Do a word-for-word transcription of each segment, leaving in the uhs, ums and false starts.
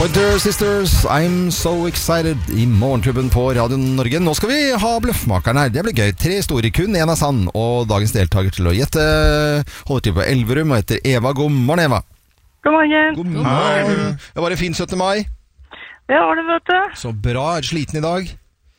Pointer Sisters, I'm so excited i Morgenklubben på Radio Norge. Nå skal vi ha Bløffmakerne her. Det blir gøy. Tre store, kun en er sann. Og dagens deltaker til å gjette holder til på Elverum og heter Eva. God morgen, Eva. God morgen. God morgen. Det var en fin syttende mai. Det var det, vet du. Så bra. Er du sliten i dag?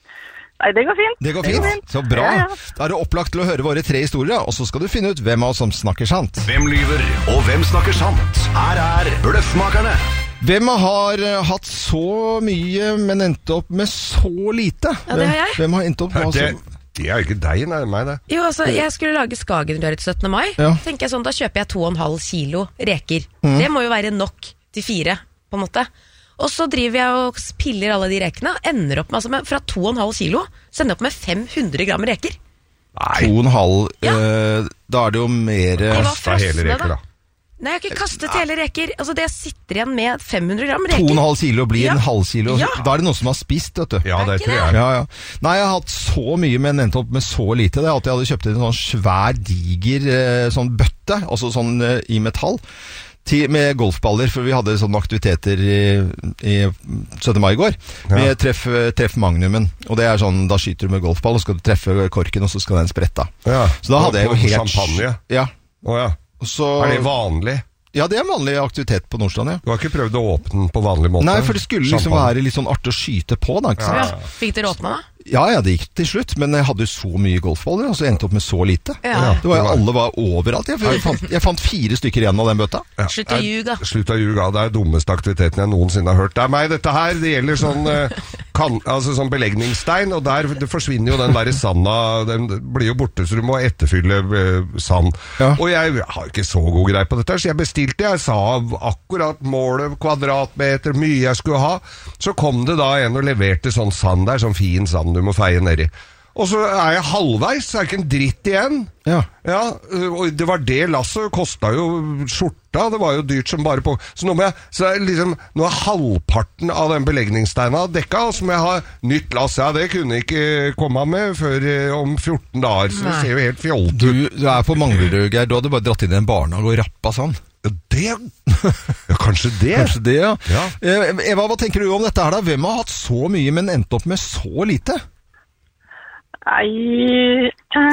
Nei, det går fint. Det går fint. Det går fint. Så bra. Ja, ja. Da er det opplagt til å høre våre tre historier, og så skal du finne ut hvem av oss som snakker sant. Hvem lyver, og hvem snakker sant? Her er Bløffmakerne. Hvem har hatt så mye, men endte opp med så lite? Ja, det har jeg. Hvem har endt opp med det, det er jo ikke deg, nei, meg det. Jo, altså, jeg skulle lage skagenrøret syttende mai. Ja. Tenker jeg sånn, da kjøper jeg to og en halv kilo reker. Mm. Det må jo være nok til fire, på en måte. Og så driver jeg og piller alle de rekene, og ender opp med, altså, med fra to og en halv kilo, sender opp med fem hundre gram reker. Nei. To og en halv, Ja. øh, da er det jo mer... De var Kasta hele frosne, reker, da. da. Nei, jeg har ikke kastet hele reker. Altså, det sitter igjen med fem hundre gram reker. To og en halv kilo blir Ja. en halv kilo. Ja. Da er det noen som har spist, vet du. Ja, det Er ikke tror det? jeg. Ja, ja. Nei, jeg har hatt så mye, men endte opp med så lite. Det er at jeg hadde kjøpt en sånn svær, diger eh, sånn bøtte, altså sånn eh, i metall, til, med golfballer, for vi hadde sånne aktiviteter i, i syttende mai i går, Ja. med treff, treff magnumen. Og det er sånn, da skyter du med golfball, og skal du treffe korken, og så skal den sprette. Ja. Så da hadde jeg jo Og helt... champagne. Ja. Å ja. Så... Er det vanlig? Ja, det er en vanlig aktivitet på Nordstrand, ja. Du har ikke prøvd å åpne den på vanlig måte? Nei, for det skulle liksom Champagne. være litt sånn artig å skyte på, da, ikke sant? Ja. Fikk dere åpna da? Ja, ja, det gikk til slutt, men jeg hadde jo så mye golfballer, og så endte opp med så lite. Ja. Det var jo, alle var overalt. Jeg, jeg, fant, jeg fant fire stykker igjen av den bøtta. Ja. Slutt å ljuge. Slutt å ljuge, det er dummeste aktiviteten jeg noensinne har hørt. Det er meg, dette her, det gjelder sånn, eh, kan, altså sånn belegningsstein, og der det forsvinner jo den der sanda, den blir jo borte, så du må etterfylle eh, sand. Ja. Og jeg har ikke så god greie på dette, så jeg bestilte, jeg sa akkurat målet, kvadratmeter, mye jeg skulle ha. Så kom det da en og leverte sånn sand der, sånn fin sand du må feie nedi. Og så er jeg halvveis, så er det ikke en dritt igjen. Ja. Ja, og det var det lasset, kostet jo skjorta, det var jo dyrt som bare på. Så nå må jeg, så er liksom, nå er halvparten av den belegningssteina dekka, og så må jeg ha nytt lass. Ja, det kunne ikke komme med før eh, om fjorten dager, så det ser jo helt fjollt Du, ut. du er på Manglerud, Geir. Du hadde bare dratt inn i en barnehage og rappa sånn. Ja, det, ja, kanskje det. Kanskje det, ja. Ja. Eh, Eva, hva tenker du om dette her da? Hvem har hatt så mye, men endt opp med så lite? Nei,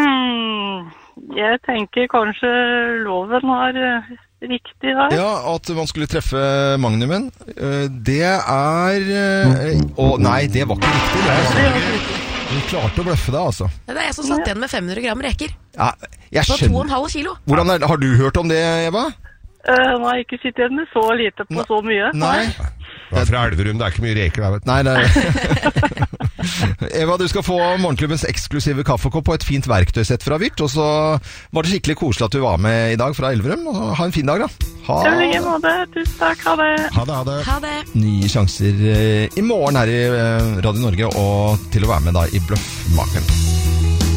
jeg tenker kanskje loven har eh, riktig her. Ja, at man skulle treffe magnumen. Eh, Det er... eh, Å, nei, det var ikke riktig. Det er, du klarte å bløffe det, altså. Ja, det er jeg som satt igjen med fem hundre gram reker. Ja, jeg På to og en skjønner. halv kilo. Hvordan er, har du hørt om det, Eva? Uh, nei, ikke sitt igjen med så lite på så mye. Nei. Det er fra Elverum, det er ikke mye reker der, vet du. Nei, det er... Eva, du skal få morgenklubbens eksklusive kaffekopp og et fint verktøysett fra Vyrt. Og så var det skikkelig koselig at du var med i dag fra Elverum. Og ha en fin dag, da. Ha I like måte. Tusen takk, ha det. Ha det, ha det. Ha det. nye sjanser eh, i morgen her i eh, Radio Norge, og til å være med da i Bløffmakeren.